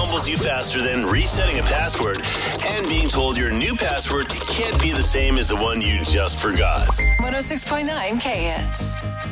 humbles you faster than resetting a password and being told your new password can't be the same as the one you just forgot. 106.9 K-Hits.